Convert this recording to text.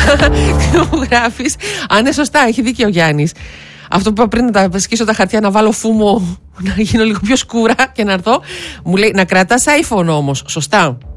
Μου γράφεις. Αν είναι σωστά, έχει δίκιο ο Γιάννης. Αυτό που είπα πριν, να τα σκίσω τα χαρτιά, να βάλω φούμο, να γίνω λίγο πιο σκούρα και να έρθω. Μου λέει να κρατάς iPhone όμως. Σωστά.